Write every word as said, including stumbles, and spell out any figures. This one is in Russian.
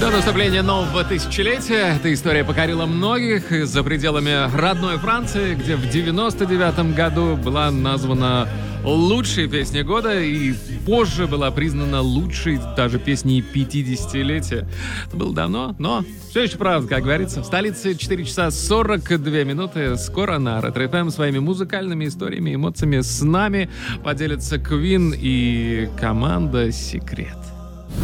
До наступления нового тысячелетия эта история покорила многих за пределами родной Франции, где в девяносто девятом году была названа лучшей песней года и позже была признана лучшей даже песней пятидесятилетия. Это было давно, но все еще правда, как говорится. В столице четыре часа сорок две минуты. Скоро на Ретро эф эм своими музыкальными историями, эмоциями с нами поделятся Queen и команда «Секрет».